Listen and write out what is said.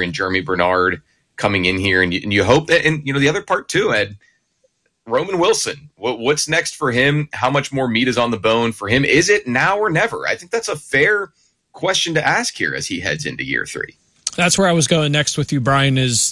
and Jeremy Bernard coming in here, and you hope that, and the other part too, Ed, Roman Wilson, what's next for him? How much more meat is on the bone for him? Is it now or never? I think that's a fair question to ask here as he heads into year 3. That's where I was going next with you, Brian, is